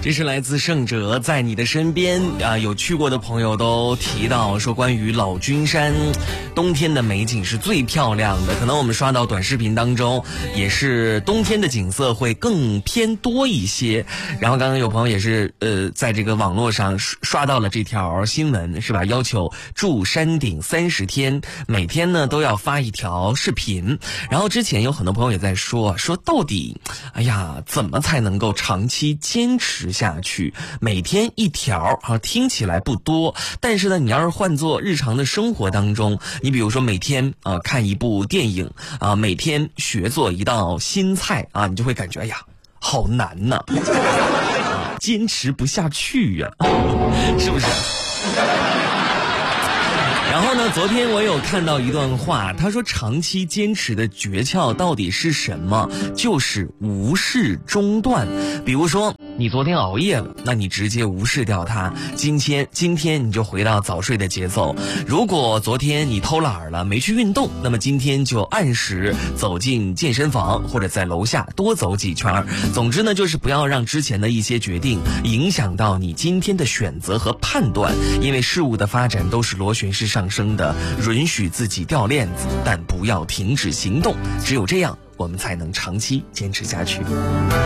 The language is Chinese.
这是来自圣哲，在你的身边啊，有去过的朋友都提到说，关于老君山冬天的美景是最漂亮的。可能我们刷到短视频当中，也是冬天的景色会更偏多一些。然后刚刚有朋友也是在这个网络上刷到了这条新闻，是吧？要求住山顶30天，每天呢都要发一条视频。然后之前有很多朋友也在说到底，哎呀，怎么才能够长期坚持下去？每天一条啊，听起来不多，但是呢，你要是换做日常的生活当中，你比如说每天看一部电影啊，每天学做一道新菜啊，你就会感觉哎呀，好难呐，坚持不下去呀，是不是？然后呢，昨天我有看到一段话，他说长期坚持的诀窍到底是什么？就是无视中断。比如说你昨天熬夜了，那你直接无视掉它，今天你就回到早睡的节奏。如果昨天你偷懒了，没去运动，那么今天就按时走进健身房，或者在楼下多走几圈。总之呢，就是不要让之前的一些决定影响到你今天的选择和判断，因为事物的发展都是螺旋式上升的，允许自己掉链子，但不要停止行动，只有这样我们才能长期坚持下去。